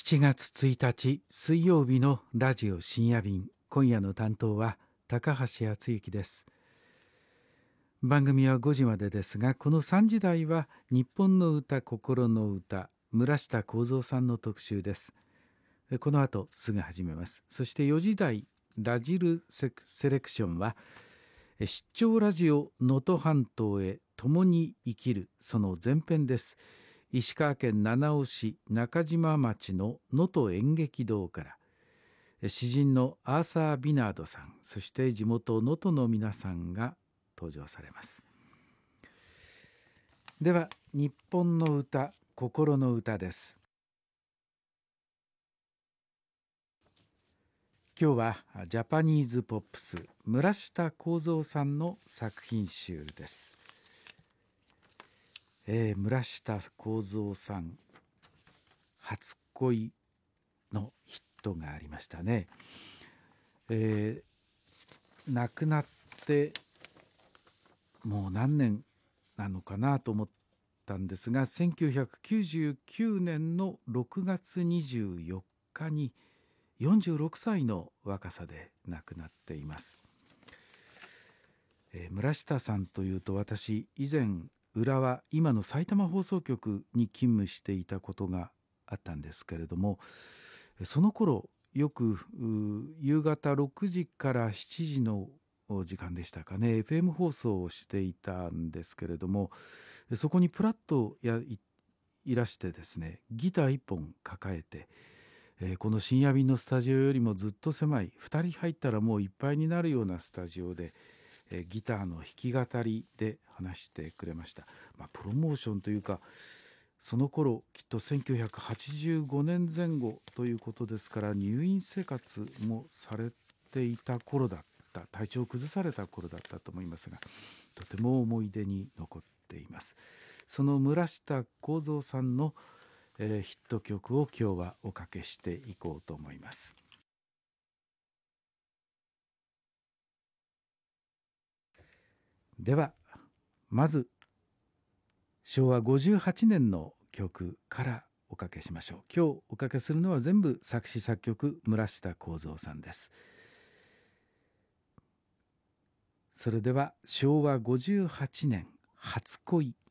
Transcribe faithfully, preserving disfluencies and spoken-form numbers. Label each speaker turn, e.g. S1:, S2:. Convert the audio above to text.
S1: しちがつついたち水曜日のラジオ深夜便、今夜の担当は高橋敦之です。番組はごじまでですが、このさんじ台は日本の歌心の歌、村下幸三さんの特集です。この後すぐ始めます。そしてよじ台ラジルセレクションは、出張ラジオ能登半島へ共に生きる、その前編です。石川県七尾市中島町の能登演劇堂から詩人のアーサー・ビナードさん、そして地元能登の皆さんが登場されます。では日本の歌心の歌です。今日はジャパニーズポップス村下幸三さんの作品集です。えー、村下幸三さん、初恋のヒットがありましたね。えー、亡くなってもう何年なのかなと思ったんですが、せんきゅうひゃくきゅうじゅうきゅうねんのろくがつにじゅうよっかによんじゅうろくさいの若さで亡くなっています。えー、村下さんというと、私以前浦和、今の埼玉放送局に勤務していたことがあったんですけれども、その頃よく夕方ろくじからしちじの時間でしたかね、 エフエム 放送をしていたんですけれども、そこにプラッとや い, いらしてですね、ギターいっぽん抱えて、えー、この深夜便のスタジオよりもずっと狭い、ふたり入ったらもういっぱいになるようなスタジオで、えー、ギターの弾き語りで話してくれました。まあ、プロモーションというか、その頃きっとせんきゅうひゃくはちじゅうごねんぜん後ということですから、入院生活もされていた頃だった、体調を崩された頃だったと思いますが、とても思い出に残っています。その村下幸三さんの、えー、ヒット曲を今日はおかけしていこうと思います。ではまずしょうわごじゅうはちねんの曲からおかけしましょう。今日おかけするのは全部作詞作曲村下幸三さんです。それではしょうわごじゅうはちねん初恋。